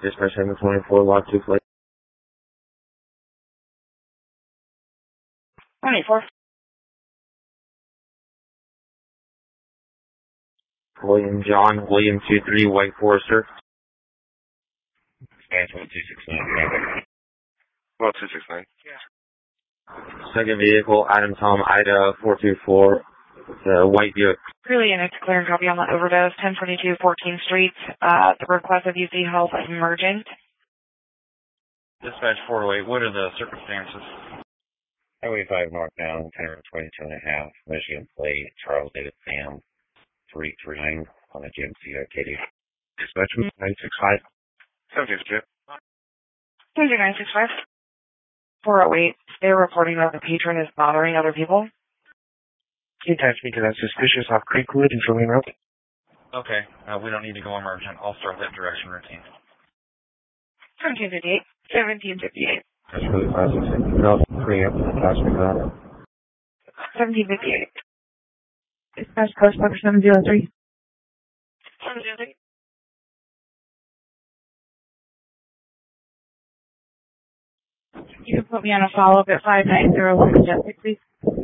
Dispatch 724, Lot 2 flight. 24. William John, William 23, White Forester. Dispatch 1269. Well, 269. Second vehicle, Adam Tom, Ida 424, the white Buick. Really, and it's clear and copy on the overdose, 1022 14th Street. The request of UC Health emergent. Dispatch 408, what are the circumstances? Highway 5 northbound, 1022.5, Michigan plate, Charles David Sam, 339 on the GMC Arcadia. Dispatch 965. 752. 965. 408, they're reporting that the patron is bothering other people. Can you attach me to that suspicious off Creekwood and Filling Road? Okay, we don't need to go emergent. I'll start that direction routine. 1758. 1758. That's really classic. No, 3 up, pass me that. 1758. Dispatch Coast Number 703. 703. You can put me on a follow-up at 5901 Jet, please.